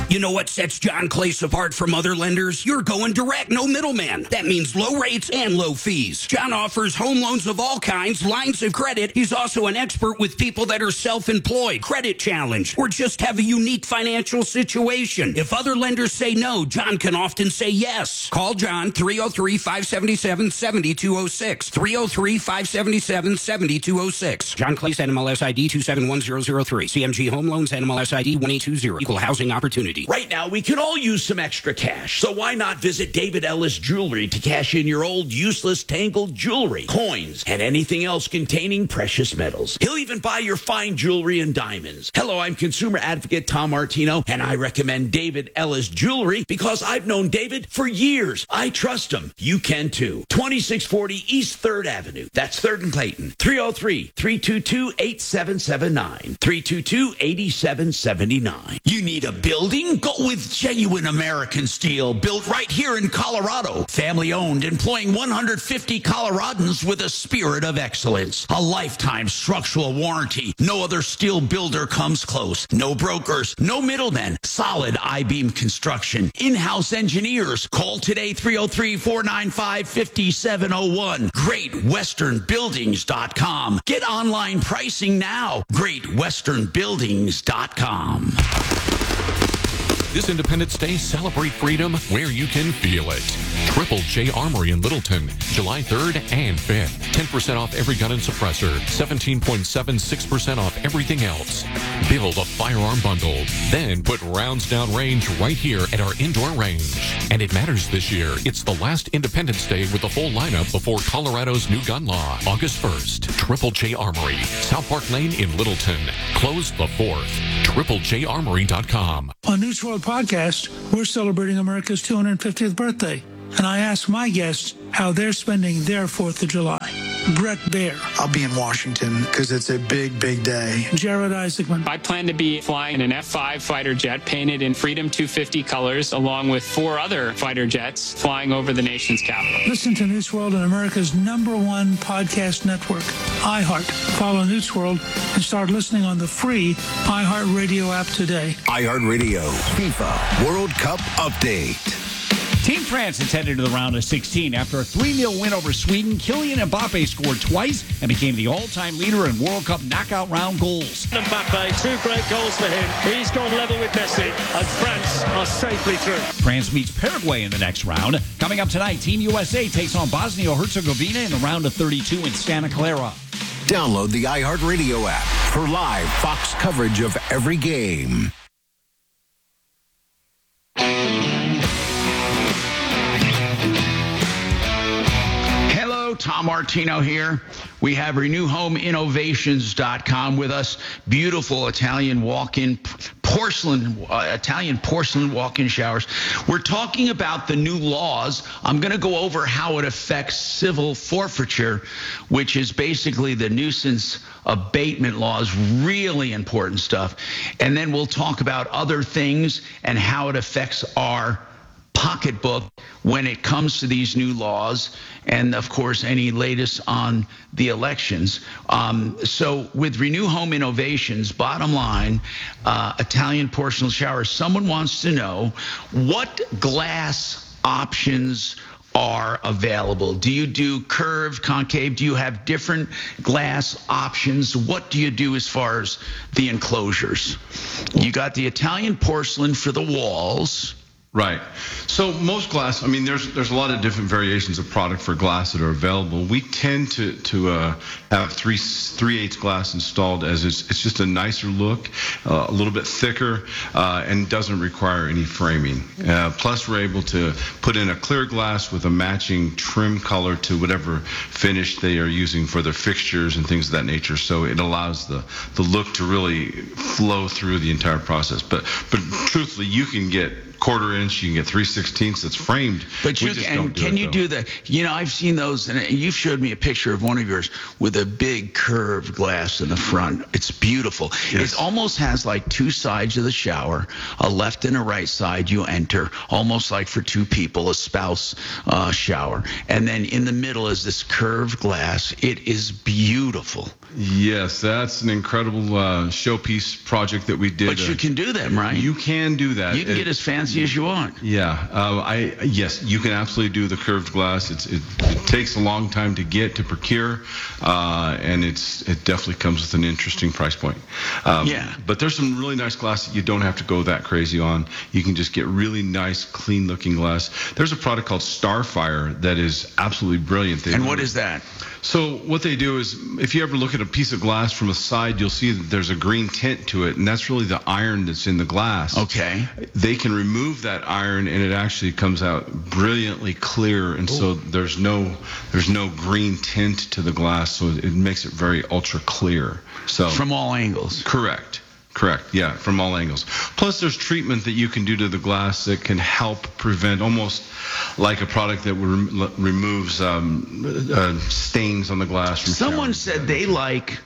You know what sets John Clace apart from other lenders? You're going direct, no middleman. That means low rates and low fees. John offers home loans of all kinds, lines of credit. He's also an expert with people that are self-employed, credit challenged, or just have a unique financial situation. If other lenders say no, John can often say yes. Call John 303-577-7206. 303-577-7206. John Clace, NMLS ID 271003. CMG Home Loans, NMLS ID 1820. Equal housing opportunity. Right now, we could all use some extra cash. So why not visit David Ellis Jewelry to cash in your old useless tangled jewelry, coins, and anything else containing precious metals. He'll even buy your fine jewelry and diamonds. Hello, I'm consumer advocate Tom Martino, and I recommend David Ellis Jewelry because I've known David for years. I trust him. You can too. 2640 East 3rd Avenue. That's 3rd and Clayton. 303-322-8779. 322-8779. You need a building? Go with genuine American steel, built right here in Colorado. Family owned, employing 150 Coloradans with a spirit of excellence. A lifetime structural warranty. No other steel builder comes close. No brokers, no middlemen. Solid I-beam construction. In-house engineers. Call today 303-495-5701. GreatWesternBuildings.com. Get online pricing now. GreatWesternBuildings.com. This Independence Day, celebrate freedom where you can feel it. Triple J Armory in Littleton, July 3rd and 5th. 10% off every gun and suppressor, 17.76% off everything else. Build a firearm bundle, then put rounds down range right here at our indoor range. And it matters this year. It's the last Independence Day with the full lineup before Colorado's new gun law, August 1st. Triple J Armory, South Park Lane in Littleton. Closed the 4th. TripleJArmory.com. On News World Podcast, we're celebrating America's 250th birthday. And I asked my guests how they're spending their 4th of July. Brett Baer. I'll be in Washington because it's a big, big day. Jared Isaacman. I plan to be flying an F-5 fighter jet painted in Freedom 250 colors, along with 4 other fighter jets flying over the nation's capital. Listen to News World on America's #1 podcast network, iHeart. Follow News World and start listening on the free iHeartRadio app today. iHeartRadio FIFA World Cup Update. Team France is headed to the round of 16. After a 3-0 win over Sweden, Kylian Mbappe scored twice and became the all-time leader in World Cup knockout round goals. Mbappe, 2 great goals for him. He's gone level with Messi, and France are safely through. France meets Paraguay in the next round. Coming up tonight, Team USA takes on Bosnia-Herzegovina in the round of 32 in Santa Clara. Download the iHeartRadio app for live Fox coverage of every game. Tom Martino here. We have RenewHomeInnovations.com with us. Beautiful Italian walk-in porcelain walk-in showers. We're talking about the new laws. I'm going to go over how it affects civil forfeiture, which is basically the nuisance abatement laws, really important stuff. And then we'll talk about other things and how it affects our pocketbook when it comes to these new laws, and of course any latest on the elections. So with Renew Home Innovations, bottom line, Italian porcelain showers, someone wants to know what glass options are available. Do you do curved, concave? Do you have different glass options? What do you do as far as the enclosures? You got the Italian porcelain for the walls. Right. So most glass, I mean, there's a lot of different variations of product for glass that are available. We tend to have 3/8 glass installed, as it's just a nicer look, a little bit thicker, and doesn't require any framing. Plus, we're able to put in a clear glass with a matching trim color to whatever finish they are using for their fixtures and things of that nature. So it allows the look to really flow through the entire process. But truthfully, you can get 1/4 4-inch. You can get 3/16 that's framed. But you can you do the? I've seen those, and you've showed me a picture of one of yours with a big curved glass in the front. It's beautiful. Yes. It almost has like two sides of the shower, a left and a right side. You enter, almost like for two people, a spouse shower, and then in the middle is this curved glass. It is beautiful. Yes, that's an incredible showpiece project that we did. But you can do them, right? You can do that. You can get as fancy as you want. Yeah, yes, you can absolutely do the curved glass. It takes a long time to procure, and it definitely comes with an interesting price point. But there's some really nice glass that you don't have to go that crazy on. You can just get really nice, clean-looking glass. There's a product called Starfire that is absolutely brilliant. And what is that? So what they do is, if you ever look at a piece of glass from a side, you'll see that there's a green tint to it, and that's really the iron that's in the glass. Okay. They can remove that iron, and it actually comes out brilliantly clear, and so there's no green tint to the glass, so it makes it very ultra clear. So from all angles. Correct. Yeah, from all angles. Plus, there's treatment that you can do to the glass that can help prevent, almost like a product that removes stains on the glass from Someone said they like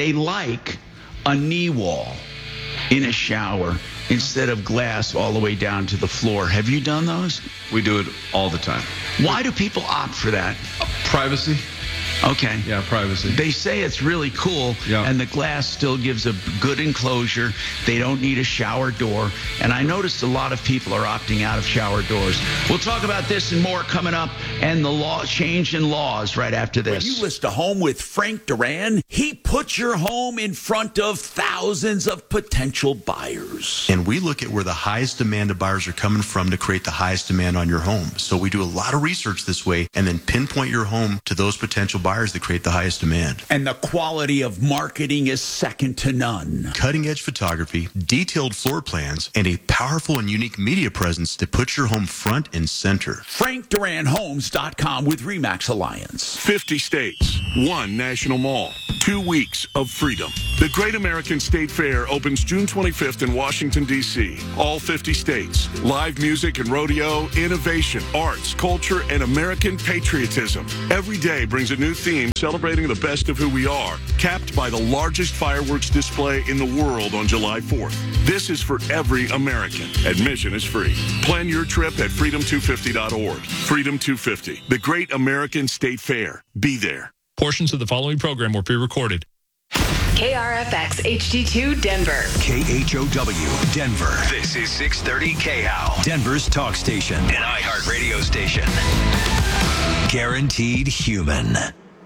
a knee wall in a shower instead of glass all the way down to the floor. Have you done those? We do it all the time. Why do people opt for that? Privacy. Okay. Yeah, privacy. They say it's really cool, and the glass still gives a good enclosure. They don't need a shower door. And I noticed a lot of people are opting out of shower doors. We'll talk about this and more coming up, and the change in laws right after this. When you list a home with Frank Duran, he puts your home in front of thousands of potential buyers. And we look at where the highest demand of buyers are coming from to create the highest demand on your home. So we do a lot of research this way and then pinpoint your home to those potential buyers that create the highest demand. And the quality of marketing is second to none. Cutting-edge photography, detailed floor plans, and a powerful and unique media presence that puts your home front and center. FrankDuranHomes.com with RE/MAX Alliance. 50 states, 1 national mall, 2 weeks of freedom. The Great American State Fair opens June 25th in Washington, D.C. All 50 states. Live music and rodeo, innovation, arts, culture, and American patriotism. Every day brings a new theme celebrating the best of who we are, capped by the largest fireworks display in the world on July 4th. This is for every American. Admission is free. Plan your trip at freedom250.org. Freedom 250, the Great American State Fair. Be there. Portions of the following program were pre-recorded. KRFX HD2 Denver. KHOW Denver. This is 630 KHOW. Denver's talk station. An iHeart radio station. Guaranteed human.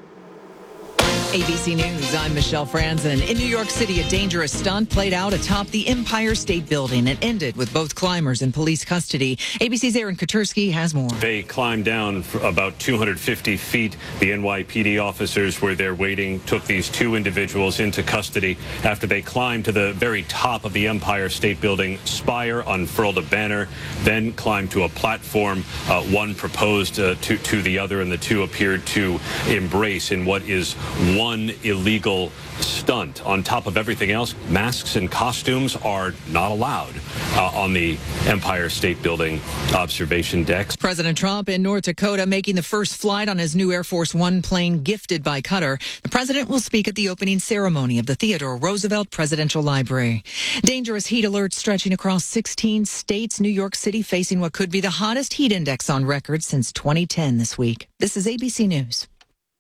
ABC News, I'm Michelle Franzen. In New York City, a dangerous stunt played out atop the Empire State Building. It ended with both climbers in police custody. ABC's Aaron Katersky has more. They climbed down for about 250 feet. The NYPD officers were there waiting, took these two individuals into custody after they climbed to the very top of the Empire State Building spire, unfurled a banner, then climbed to a platform. One proposed to the other, and the two appeared to embrace in what is one illegal stunt. On top of everything else, masks and costumes are not allowed on the Empire State Building observation decks. President Trump in North Dakota making the first flight on his new Air Force One plane gifted by Qatar. The president will speak at the opening ceremony of the Theodore Roosevelt Presidential Library. Dangerous heat alerts stretching across 16 states. New York City facing what could be the hottest heat index on record since 2010 this week. This is ABC News.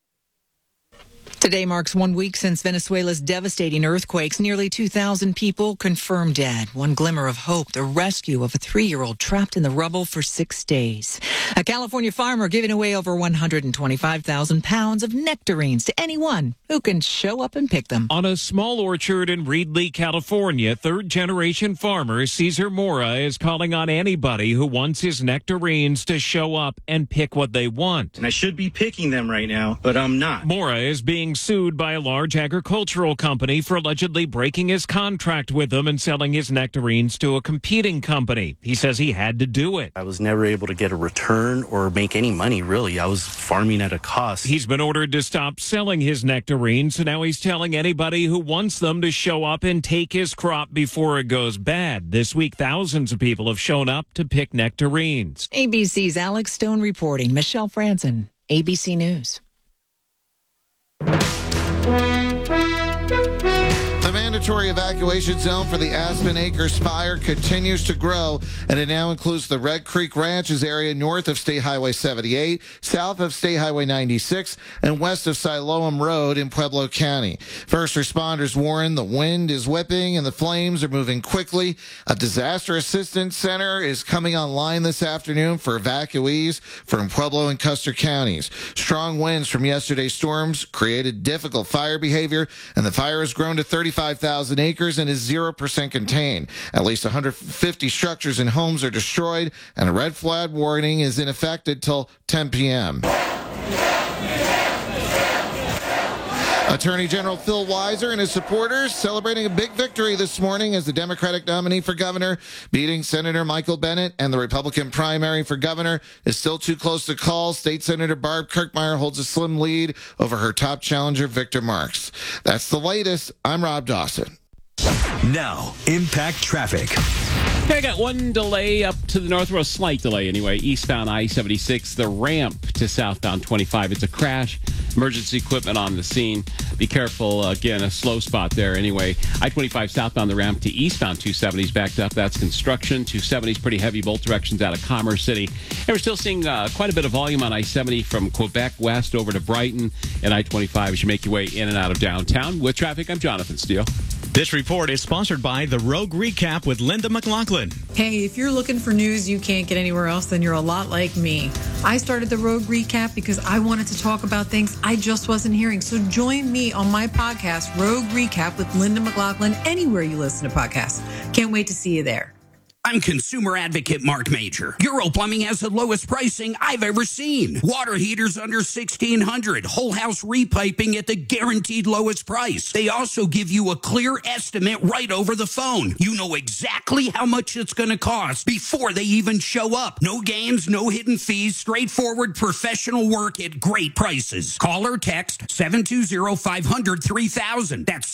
Today marks 1 week since Venezuela's devastating earthquakes. Nearly 2,000 people confirmed dead. One glimmer of hope, the rescue of a 3-year-old trapped in the rubble for 6 days. A California farmer giving away over 125,000 pounds of nectarines to anyone who can show up and pick them. On a small orchard in Reedley, California, third-generation farmer Cesar Mora is calling on anybody who wants his nectarines to show up and pick what they want. And I should be picking them right now, but I'm not. Mora is being being sued by a large agricultural company for allegedly breaking his contract with them and selling his nectarines to a competing company. He says he had to do it. I was never able to get a return or make any money, really. I was farming at a cost. He's been ordered to stop selling his nectarines, so now he's telling anybody who wants them to show up and take his crop before it goes bad. This week, thousands of people have shown up to pick nectarines. ABC's Alex Stone reporting. Michelle Franzen, ABC News. The mandatory evacuation zone for the Aspen Acres fire continues to grow, and it now includes the Red Creek Ranches area north of State Highway 78, south of State Highway 96, and west of Siloam Road in Pueblo County. First responders warn the wind is whipping and the flames are moving quickly. A disaster assistance center is coming online this afternoon for evacuees from Pueblo and Custer counties. Strong winds from yesterday's storms created difficult fire behavior, and the fire has grown to 35,000 acres and is 0% contained. At least 150 structures and homes are destroyed, and a red flag warning is in effect until 10 p.m. Attorney General Phil Weiser and his supporters celebrating a big victory this morning as the Democratic nominee for governor, beating Senator Michael Bennet, and the Republican primary for governor is still too close to call. State Senator Barb Kirkmeyer holds a slim lead over her top challenger, Victor Marks. That's the latest. I'm Rob Dawson. Now, impact traffic. Okay, I got one delay up to the north, or a slight delay anyway. Eastbound I-76, the ramp to southbound 25. It's a crash. Emergency equipment on the scene. Be careful. Again, a slow spot there anyway. I-25 southbound the ramp to eastbound 270 is backed up. That's construction. 270 is pretty heavy both directions out of Commerce City. And we're still seeing quite a bit of volume on I-70 from Quebec west over to Brighton. And I-25 as you make your way in and out of downtown. With traffic, I'm Jonathan Steele. This report is sponsored by The Rogue Recap with Linda McLaughlin. Hey, if you're looking for news you can't get anywhere else, then you're a lot like me. I started The Rogue Recap because I wanted to talk about things I just wasn't hearing. So join me on my podcast, Rogue Recap with Linda McLaughlin, anywhere you listen to podcasts. Can't wait to see you there. I'm consumer advocate Mark Major. Euro Plumbing has the lowest pricing I've ever seen. Water heaters under $1,600. Whole house repiping at the guaranteed lowest price. They also give you a clear estimate right over the phone. You know exactly how much it's going to cost before they even show up. No games, no hidden fees, straightforward professional work at great prices. Call or text 720-500-3000. That's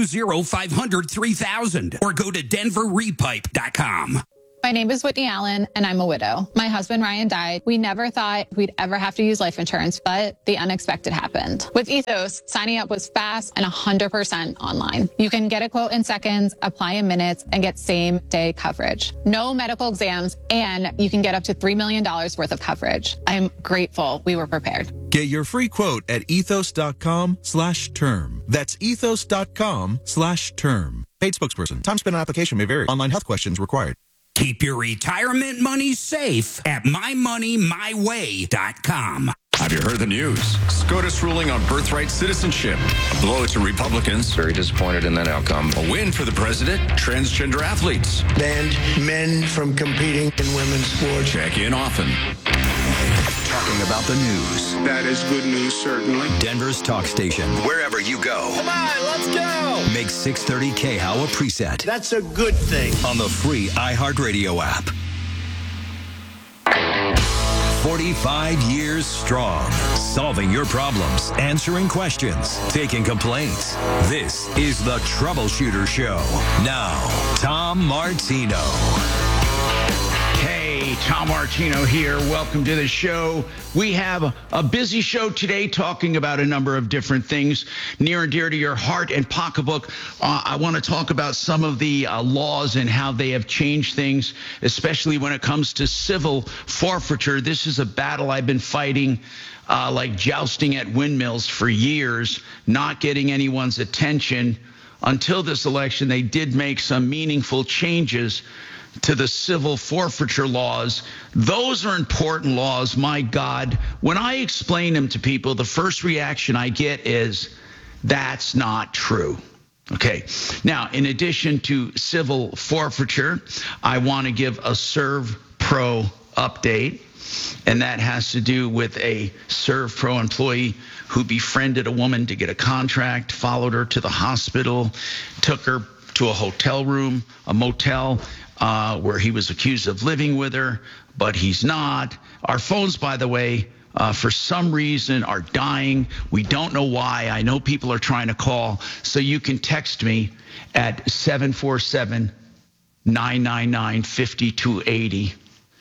720-500-3000. Or go to denverrepipe.com. My name is Whitney Allen, and I'm a widow. My husband, Ryan, died. We never thought we'd ever have to use life insurance, but the unexpected happened. With Ethos, signing up was fast and 100% online. You can get a quote in seconds, apply in minutes, and get same-day coverage. No medical exams, and you can get up to $3 million worth of coverage. I'm grateful we were prepared. Get your free quote at ethos.com/term. That's ethos.com/term. Paid spokesperson. Time spent on application may vary. Online health questions required. Keep your retirement money safe at mymoneymyway.com. Have you heard the news? SCOTUS ruling on birthright citizenship. A blow to Republicans. Very disappointed in that outcome. A win for the president. Transgender athletes. Banned men from competing in women's sports. Check in often. Talking about the news. That is good news, certainly. Denver's talk station. Wherever you go. Come on, let's go. Make 630 KHOW a preset. That's a good thing. On the free iHeartRadio app. 45 years strong. Solving your problems, answering questions, taking complaints. This is the Troubleshooter Show. Now, Tom Martino. Hey, Tom Martino here. Welcome to the show. We have a busy show today talking about a number of different things near and dear to your heart and pocketbook. I want to talk about some of the laws and how they have changed things, especially when it comes to civil forfeiture. This is a battle I've been fighting like jousting at windmills for years, not getting anyone's attention. Until this election, they did make some meaningful changes to the civil forfeiture laws. Those are important laws, my God. When I explain them to people, the first reaction I get is, that's not true. Okay. Now, in addition to civil forfeiture, I want to give a Serve Pro update, and that has to do with a ServPro employee who befriended a woman to get a contract, followed her to the hospital, took her to a hotel room, a motel, where he was accused of living with her, but he's not. Our phones, by the way, for some reason are dying. We don't know why. I know people are trying to call, so you can text me at 747-999-5280.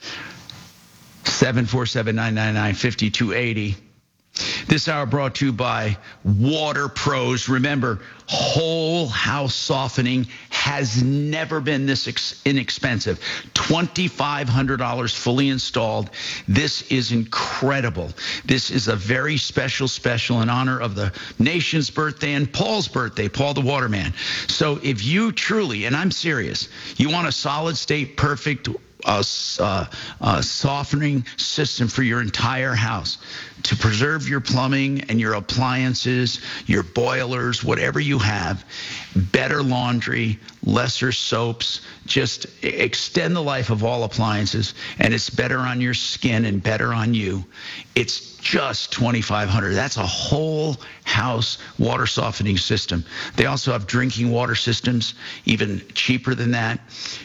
747-999-5280. This hour brought to you by Water Pros. Remember, whole house softening has never been this inexpensive. $2,500 fully installed. This is incredible. This is a very special in honor of the nation's birthday and Paul's birthday, Paul the Waterman. So if you truly, and I'm serious, you want a solid state, perfect softening system for your entire house to preserve your plumbing and your appliances, your boilers, whatever you have, better laundry, lesser soaps, just extend the life of all appliances, and it's better on your skin and better on you. It's just $2,500. That's a whole house water softening system. They also have drinking water systems, even cheaper than that.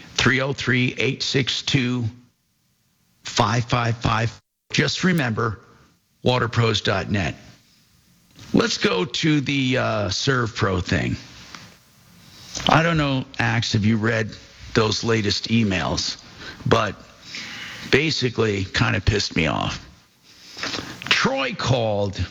303-862-5555. Just remember, waterpros.net. Let's go to the ServPro thing. I don't know, Axe, have you read those latest emails? But basically kind of pissed me off. Troy called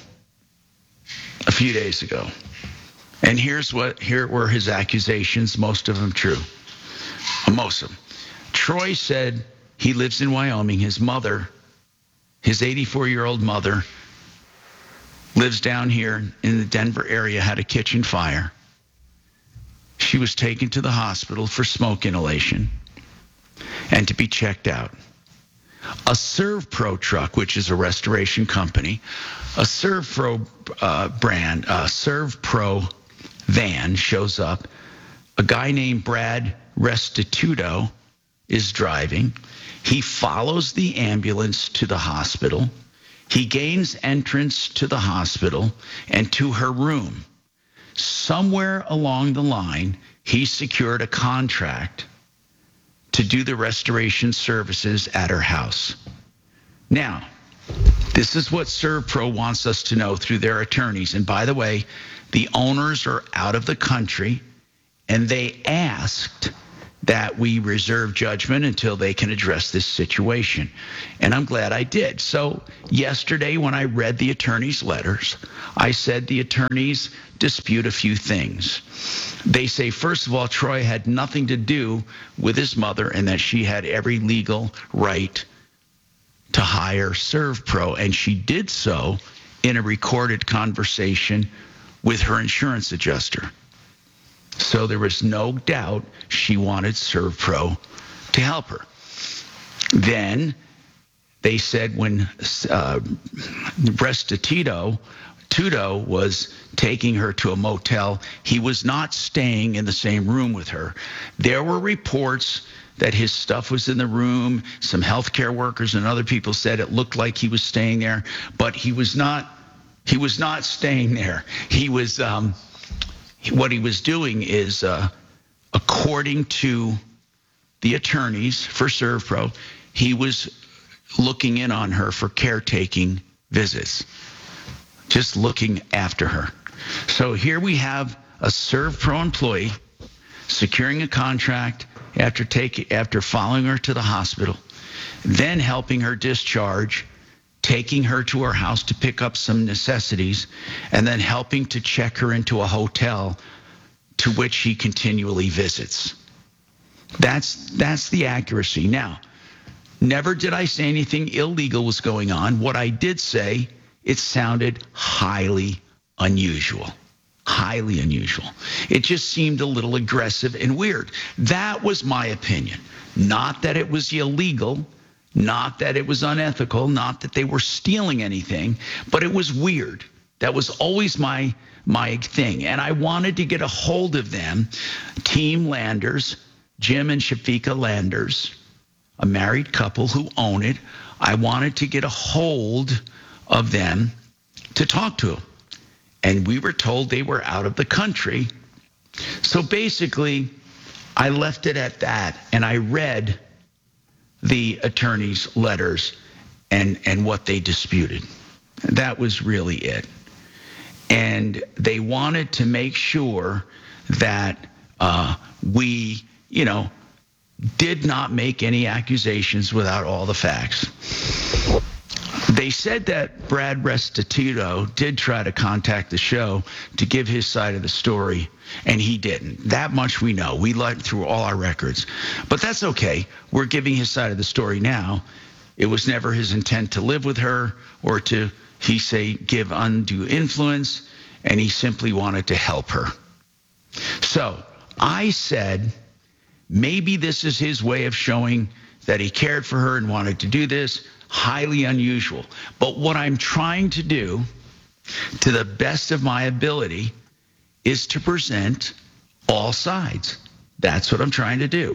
a few days ago. And here were his accusations, most of them true. Most of them. Troy said he lives in Wyoming. His mother, his 84-year-old mother, lives down here in the Denver area, had a kitchen fire. She was taken to the hospital for smoke inhalation and to be checked out. A ServPro truck, which is a restoration company, a ServPro brand, a ServPro van shows up. A guy named Brad Restituto is driving. He follows the ambulance to the hospital. He gains entrance to the hospital and to her room. Somewhere along the line, he secured a contract to do the restoration services at her house. Now, this is what ServPro wants us to know through their attorneys. And by the way, the owners are out of the country, and they asked that we reserve judgment until they can address this situation. And I'm glad I did. So yesterday when I read the attorney's letters, I said the attorneys dispute a few things. They say, first of all, Troy had nothing to do with his mother and that she had every legal right to hire ServPro. And she did so in a recorded conversation with her insurance adjuster. So there was no doubt she wanted ServPro to help her. Then they said when Restituto was taking her to a motel, he was not staying in the same room with her. There were reports that his stuff was in the room. Some healthcare workers and other people said it looked like he was staying there, but he was not staying there. He was what he was doing is, according to the attorneys for ServPro, he was looking in on her for caretaking visits, just looking after her. So here we have a ServPro employee securing a contract after following her to the hospital, then helping her discharge, taking her to her house to pick up some necessities, and then helping to check her into a hotel to which he continually visits. That's the accuracy. Now, never did I say anything illegal was going on. What I did say, it sounded highly unusual. Highly unusual. It just seemed a little aggressive and weird. That was my opinion. Not that it was illegal, not that it was unethical, not that they were stealing anything, but it was weird. That was always my thing. And I wanted to get a hold of them, Team Landers, Jim and Shafika Landers, a married couple who own it. I wanted to get a hold of them to talk to them. And we were told they were out of the country. So basically, I left it at that, and I read the attorney's letters and what they disputed. That was really it. And they wanted to make sure that we, did not make any accusations without all the facts. They said that Brad Restituto did try to contact the show to give his side of the story, and he didn't. That much we know. We went through all our records. But that's okay. We're giving his side of the story now. It was never his intent to live with her or to, give undue influence, and he simply wanted to help her. So I said, maybe this is his way of showing that he cared for her and wanted to do this. Highly unusual. But what I'm trying to do, to the best of my ability, is to present all sides. That's what I'm trying to do.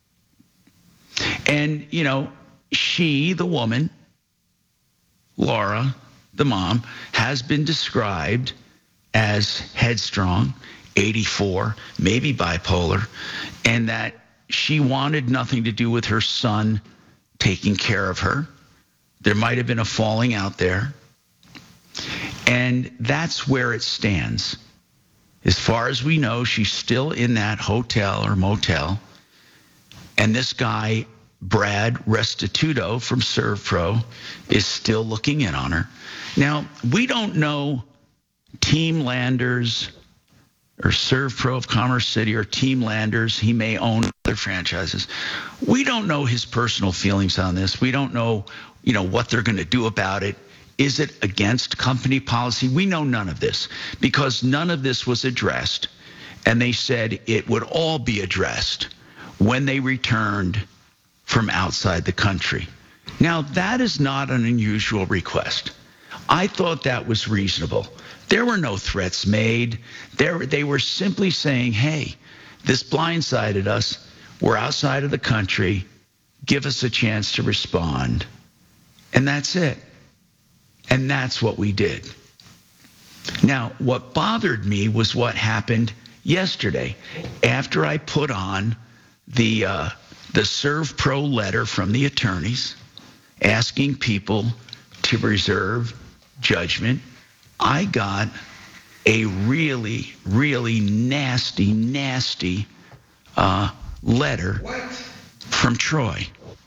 And, she, the woman, Laura, the mom, has been described as headstrong, 84, maybe bipolar, and that she wanted nothing to do with her son taking care of her. There might have been a falling out there. And that's where it stands. As far as we know, she's still in that hotel or motel. And this guy, Brad Restituto from ServPro, is still looking in on her. Now, we don't know Team Landers or ServPro of Commerce City or Team Landers. He may own other franchises. We don't know his personal feelings on this. We don't know, what they're going to do about it. Is it against company policy? We know none of this because none of this was addressed. And they said it would all be addressed when they returned from outside the country. Now, that is not an unusual request. I thought that was reasonable. There were no threats made. They were simply saying, hey, this blindsided us. We're outside of the country. Give us a chance to respond. And that's it. And that's what we did. Now, what bothered me was what happened yesterday after I put on the ServPro letter from the attorneys asking people to reserve judgment. I got a really, really nasty letter from Troy.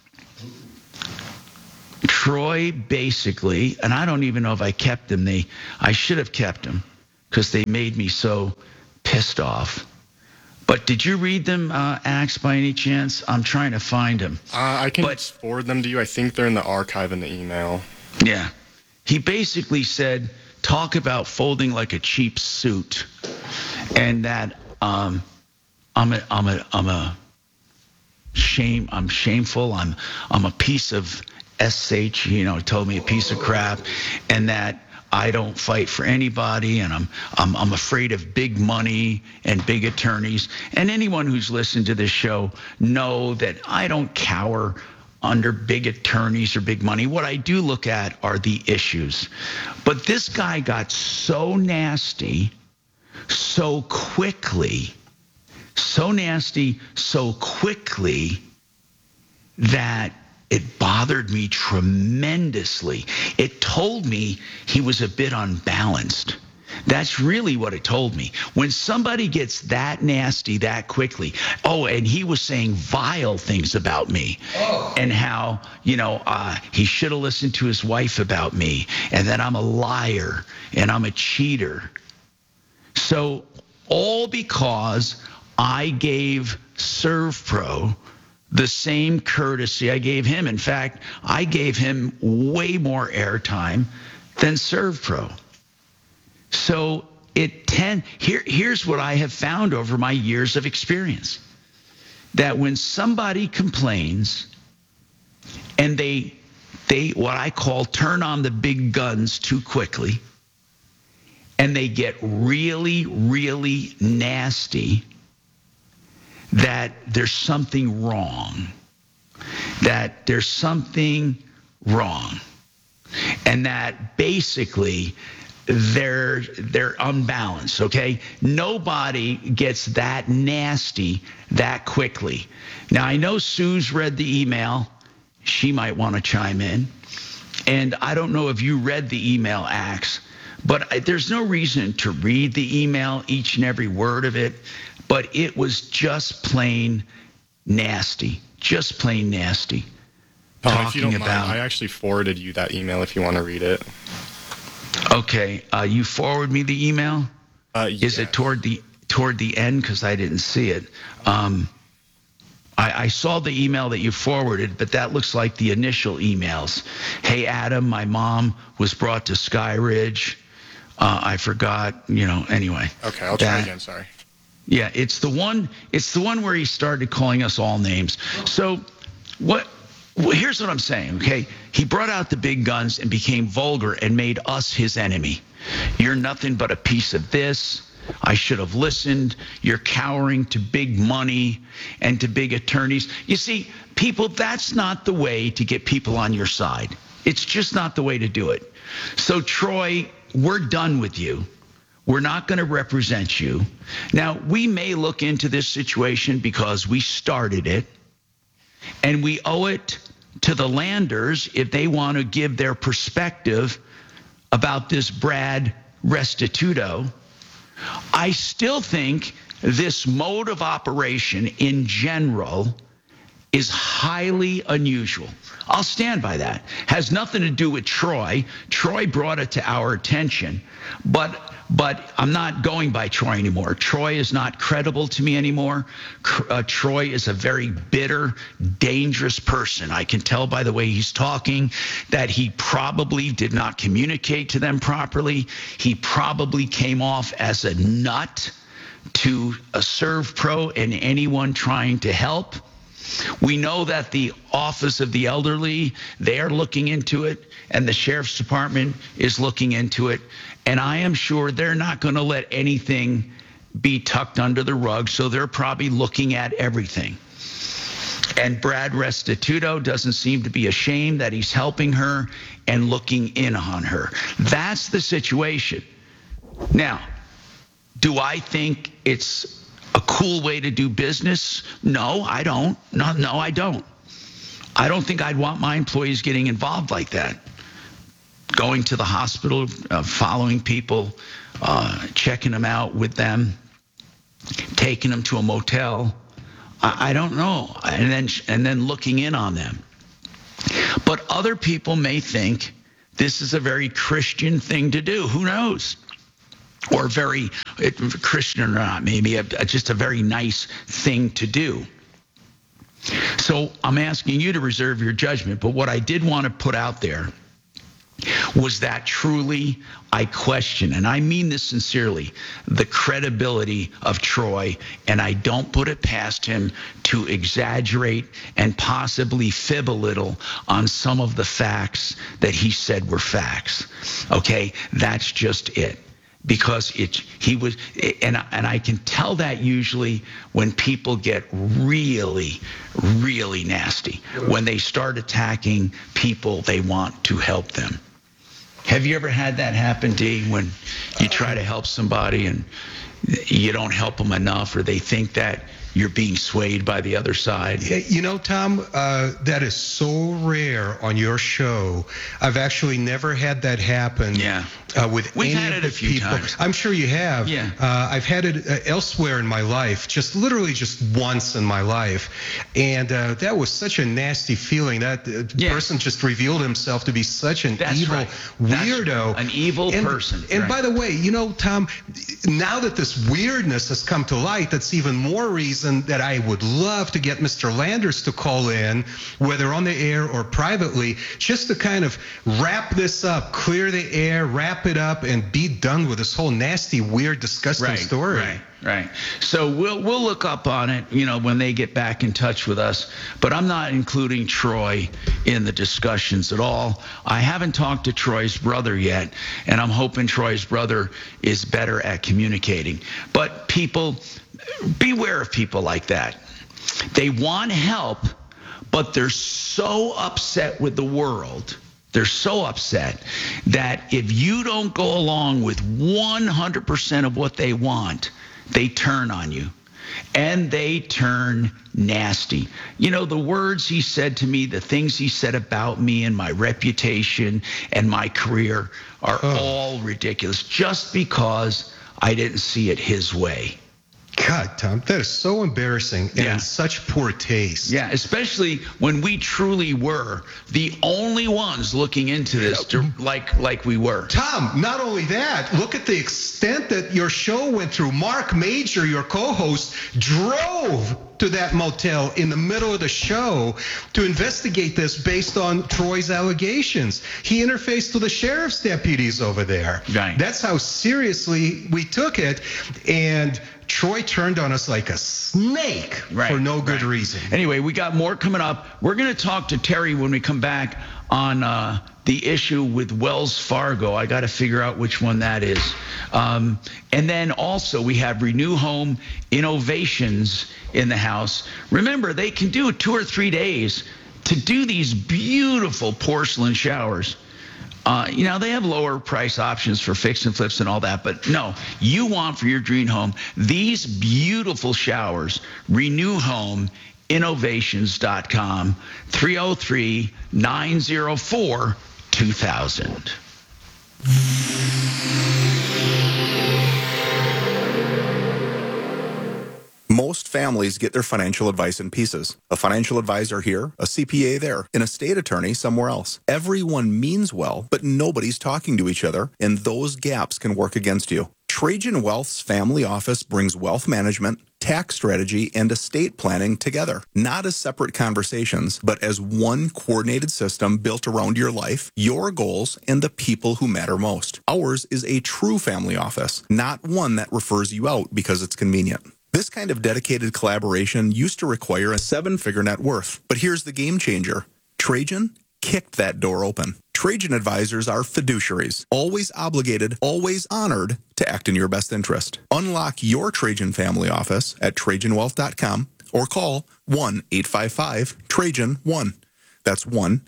Troy basically, and I don't even know if I kept them. I should have kept them because they made me so pissed off. But did you read them, Axe, by any chance? I'm trying to find them. I can forward them to you. I think they're in the archive in the email. Yeah. He basically said, talk about folding like a cheap suit, and that I'm shameful. I'm a piece of SH, told me a piece of crap, and that I don't fight for anybody, and I'm afraid of big money and big attorneys. And anyone who's listened to this show know that I don't cower under big attorneys or big money. What I do look at are the issues. But this guy got so nasty so quickly that it bothered me tremendously. It told me he was a bit unbalanced. That's really what it told me. When somebody gets that nasty that quickly, and he was saying vile things about me, and how, he should have listened to his wife about me, and that I'm a liar, and I'm a cheater. So all because I gave ServPro the same courtesy I gave him. In fact, I gave him way more airtime than ServPro. So here's what I have found over my years of experience. That when somebody complains and they what I call turn on the big guns too quickly, and they get really, really nasty, that there's something wrong. that there's something wrong, and that basically they're unbalanced, okay? Nobody gets that nasty that quickly. Now, I know Sue's read the email. She might want to chime in. And I don't know if you read the email, Axe, but there's no reason to read the email, each and every word of it. But it was just plain nasty. Just plain nasty. Tom, if you don't mind, I actually forwarded you that email if you want to read it. Okay, you forward me the email? Is it toward the end? Because I didn't see it. I saw the email that you forwarded, but that looks like the initial emails. Hey, Adam, my mom was brought to Sky Ridge. I forgot, anyway. Okay, I'll try again, sorry. Yeah, it's the one where he started calling us all names. So here's what I'm saying, okay? He brought out the big guns and became vulgar and made us his enemy. You're nothing but a piece of this. I should have listened. You're cowering to big money and to big attorneys. You see, people, that's not the way to get people on your side. It's just not the way to do it. So, Troy, we're done with you. We're not going to represent you. Now, we may look into this situation because we started it, and we owe it to the Landers if they want to give their perspective about this Brad Restituto. I still think this mode of operation in general is highly unusual. I'll stand by that. Has nothing to do with Troy. Troy brought it to our attention, but I'm not going by Troy anymore. Troy is not credible to me anymore. Troy is a very bitter, dangerous person. I can tell by the way he's talking that he probably did not communicate to them properly. He probably came off as a nut to a ServPro and anyone trying to help. We know that the Office of the Elderly, they are looking into it, and the Sheriff's Department is looking into it. And I am sure they're not going to let anything be tucked under the rug, so they're probably looking at everything. And Brad Restituto doesn't seem to be ashamed that he's helping her and looking in on her. That's the situation. Now, do I think it's a cool way to do business? No, I don't. No, I don't. I don't think I'd want my employees getting involved like that. Going to the hospital, following people, checking them out with them, taking them to a motel. I don't know. And then looking in on them. But other people may think this is a very Christian thing to do. Who knows? Or very Christian or not, maybe just a very nice thing to do. So I'm asking you to reserve your judgment. But what I did want to put out there was that truly I question, and I mean this sincerely, the credibility of Troy, and I don't put it past him to exaggerate and possibly fib a little on some of the facts that he said were facts. Okay, that's just it. Because he was, and I can tell that usually when people get really, really nasty, when they start attacking people they want to help them. Have you ever had that happen, Dee, when you try to help somebody and you don't help them enough, or they think that you're being swayed by the other side? You know, Tom, that is so rare on your show. I've actually never had that happen. Yeah. With We've any had of it the a few people. times. I'm sure you have. Yeah. I've had it elsewhere in my life, just literally just once in my life. And that was such a nasty feeling. That person just revealed himself to be such an evil weirdo. An evil person. And by the way, you know, Tom, now that this weirdness has come to light, that's even more reason that I would love to get Mr. Landers to call in, whether on the air or privately, just to kind of wrap this up, clear the air, wrap it up, and be done with this whole nasty, weird, disgusting story. Right. So we'll look up on it, you know, when they get back in touch with us. But I'm not including Troy in the discussions at all. I haven't talked to Troy's brother yet, and I'm hoping Troy's brother is better at communicating. But people, beware of people like that. They want help, but they're so upset with the world. They're so upset that if you don't go along with 100% of what they want, they turn on you. And they turn nasty. You know, the words he said to me, the things he said about me and my reputation and my career are all ridiculous just because I didn't see it his way. God, Tom, that is so embarrassing and in such poor taste. Yeah, especially when we truly were the only ones looking into this like we were. Tom, not only that, look at the extent that your show went through. Mark Major, your co-host, drove to that motel in the middle of the show to investigate this based on Troy's allegations. He interfaced with the sheriff's deputies over there. Right. That's how seriously we took it. And Troy turned on us like a snake for no good reason. Anyway, we got more coming up. We're going to talk to Terry when we come back on the issue with Wells Fargo. I got to figure out which one that is. And then also we have Renew Home Innovations in the house. Remember, they can do 2 or 3 days to do these beautiful porcelain showers. You know, they have lower price options for fix and flips and all that, but no, you want for your dream home these beautiful showers. Renew Home Innovations.com, 303-904-2000. Most families get their financial advice in pieces. A financial advisor here, a CPA there, an estate attorney somewhere else. Everyone means well, but nobody's talking to each other, and those gaps can work against you. Trajan Wealth's family office brings wealth management, tax strategy, and estate planning together, not as separate conversations, but as one coordinated system built around your life, your goals, and the people who matter most. Ours is a true family office, not one that refers you out because it's convenient. This kind of dedicated collaboration used to require a 7-figure net worth. But here's the game changer. Trajan kicked that door open. Trajan advisors are fiduciaries, always obligated, always honored to act in your best interest. Unlock your Trajan family office at TrajanWealth.com or call 1-855-TRAJAN-1. That's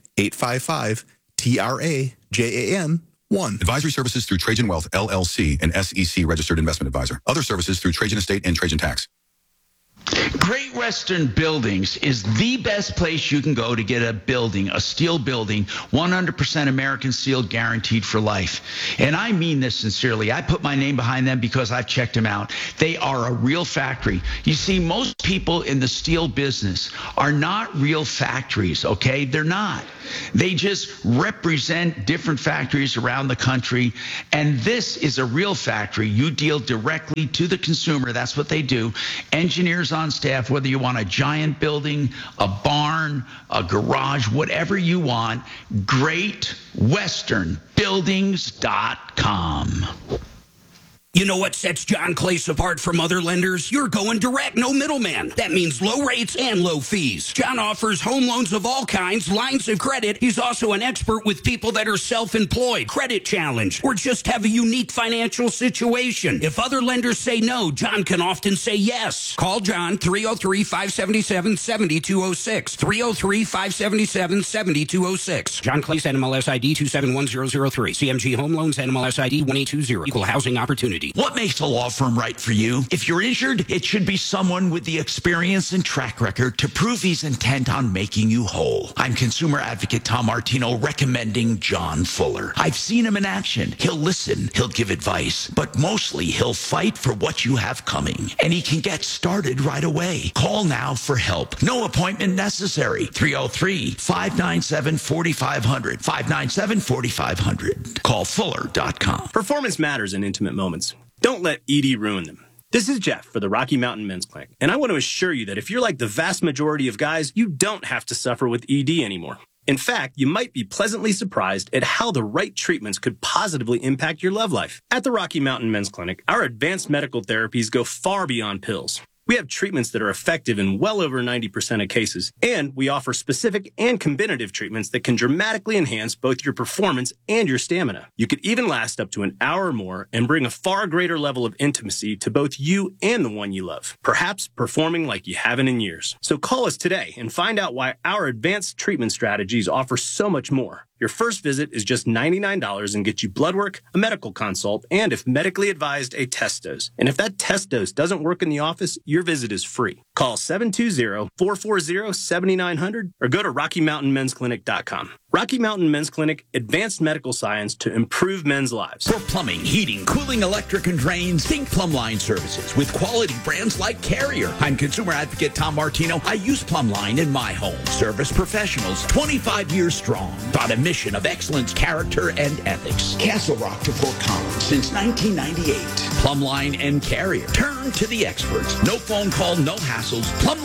1-855-TRAJAN-1. Advisory services through Trajan Wealth, LLC, an SEC registered investment advisor. Other services through Trajan Estate and Trajan Tax. Great Western Buildings is the best place you can go to get a building, a steel building, 100% American steel guaranteed for life. And I mean this sincerely. I put my name behind them because I've checked them out. They are a real factory. You see, most people in the steel business are not real factories, okay? They're not. They just represent different factories around the country. And this is a real factory. You deal directly to the consumer. That's what they do. Engineers on staff, whether you want a giant building, a barn, a garage, whatever you want, GreatWesternBuildings.com. You know what sets John Clace apart from other lenders? You're going direct, no middleman. That means low rates and low fees. John offers home loans of all kinds, lines of credit. He's also an expert with people that are self-employed, credit challenged, or just have a unique financial situation. If other lenders say no, John can often say yes. Call John, 303-577-7206. 303-577-7206. John Clace, NMLS ID 271003. CMG Home Loans, NMLS ID 1820. Equal Housing Opportunity. What makes a law firm right for you? If you're injured, it should be someone with the experience and track record to prove he's intent on making you whole. I'm consumer advocate Tom Martino recommending John Fuller. I've seen him in action. He'll listen, he'll give advice, but mostly he'll fight for what you have coming. And he can get started right away. Call now for help. No appointment necessary. 303-597-4500. 597-4500. Call Fuller.com. Performance matters in intimate moments. Don't let ED ruin them. This is Jeff for the Rocky Mountain Men's Clinic, and I want to assure you that if you're like the vast majority of guys, you don't have to suffer with ED anymore. In fact, you might be pleasantly surprised at how the right treatments could positively impact your love life. At the Rocky Mountain Men's Clinic, our advanced medical therapies go far beyond pills. We have treatments that are effective in well over 90% of cases, and we offer specific and combinative treatments that can dramatically enhance both your performance and your stamina. You could even last up to an hour or more and bring a far greater level of intimacy to both you and the one you love, perhaps performing like you haven't in years. So call us today and find out why our advanced treatment strategies offer so much more. Your first visit is just $99 and gets you blood work, a medical consult, and if medically advised, a test dose. And if that test dose doesn't work in the office, your visit is free. Call 720-440-7900 or go to RockyMountainMen'sClinic.com. Rocky Mountain Men's Clinic, advanced medical science to improve men's lives. For plumbing, heating, cooling, electric, and drains, think Plumbline Services with quality brands like Carrier. I'm consumer advocate Tom Martino. I use Plumbline in my home. Service professionals, 25 years strong. Taught a mission of excellence, character, and ethics. Castle Rock to Fort Collins since 1998. Plumbline and Carrier. Turn to the experts. No phone call, no hassles. Plumbline